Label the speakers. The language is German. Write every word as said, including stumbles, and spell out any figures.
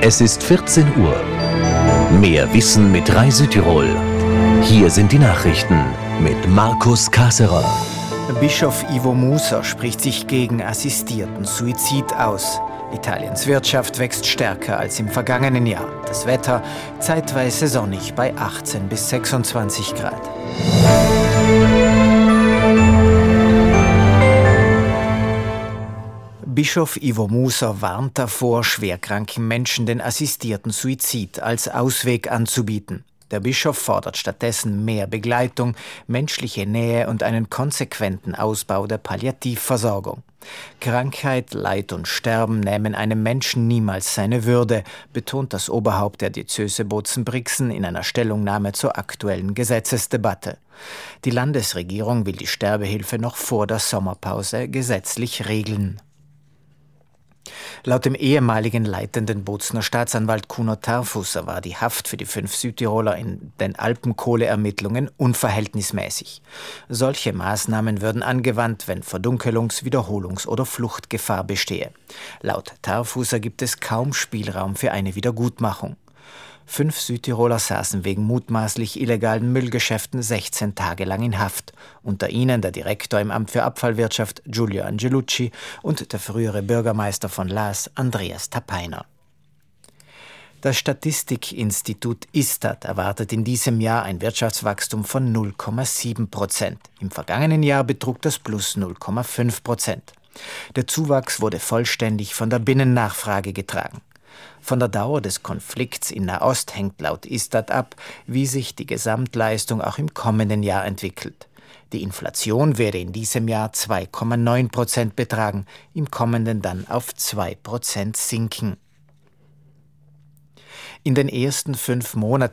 Speaker 1: Es ist vierzehn Uhr. Mehr Wissen mit Rai Südtirol. Hier sind die Nachrichten mit Markus Kasserer.
Speaker 2: Bischof Ivo Musa spricht sich gegen assistierten Suizid aus. Italiens Wirtschaft wächst stärker als im vergangenen Jahr. Das Wetter zeitweise sonnig bei achtzehn bis sechsundzwanzig Grad. Bischof Ivo Musa warnt davor, schwerkranken Menschen den assistierten Suizid als Ausweg anzubieten. Der Bischof fordert stattdessen mehr Begleitung, menschliche Nähe und einen konsequenten Ausbau der Palliativversorgung. Krankheit, Leid und Sterben nehmen einem Menschen niemals seine Würde, betont das Oberhaupt der Diözese Bozen-Brixen in einer Stellungnahme zur aktuellen Gesetzesdebatte. Die Landesregierung will die Sterbehilfe noch vor der Sommerpause gesetzlich regeln. Laut dem ehemaligen leitenden Bozener Staatsanwalt Kuno Tarfusser war die Haft für die fünf Südtiroler in den Alpenkohleermittlungen unverhältnismäßig. Solche Maßnahmen würden angewandt, wenn Verdunkelungs-, Wiederholungs- oder Fluchtgefahr bestehe. Laut Tarfusser gibt es kaum Spielraum für eine Wiedergutmachung. Fünf Südtiroler saßen wegen mutmaßlich illegalen Müllgeschäften sechzehn Tage lang in Haft. Unter ihnen der Direktor im Amt für Abfallwirtschaft Giulio Angelucci und der frühere Bürgermeister von Laas Andreas Tapainer. Das Statistikinstitut Istat erwartet in diesem Jahr ein Wirtschaftswachstum von null Komma sieben Prozent. Im vergangenen Jahr betrug das Plus null Komma fünf Prozent. Der Zuwachs wurde vollständig von der Binnennachfrage getragen. Von der Dauer des Konflikts in Nahost hängt laut Istat ab, wie sich die Gesamtleistung auch im kommenden Jahr entwickelt. Die Inflation werde in diesem Jahr zwei Komma neun Prozent betragen, im kommenden dann auf zwei Prozent sinken. In den ersten fünf Monaten